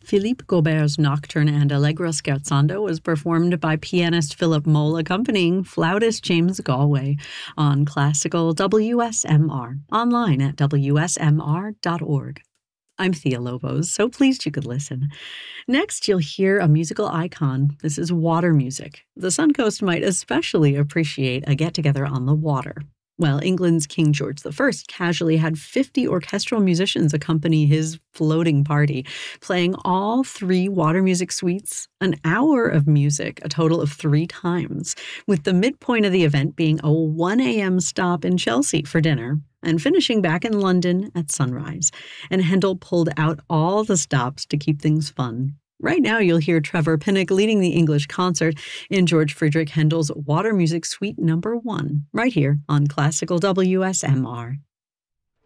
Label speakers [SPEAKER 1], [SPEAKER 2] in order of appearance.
[SPEAKER 1] Philippe Gaubert's Nocturne and Allegro scherzando was performed by pianist Philip Moll accompanying flautist James Galway on classical WSMR, online at wsmr.org. I'm Thea Lobos, so pleased you could listen. Next, you'll hear a musical icon. This is water music. The Suncoast might especially appreciate a get-together on the water. Well, England's King George I casually had 50 orchestral musicians accompany his floating party, playing all 3 water music suites, an hour of music, a total of 3 times, with the midpoint of the event being a 1 a.m. stop in Chelsea for dinner, and finishing back in London at sunrise. And Handel pulled out all the stops to keep things fun. Right now, you'll hear Trevor Pinnock leading the English concert in George Friedrich Handel's Water Music Suite No. 1, right here on Classical WSMR.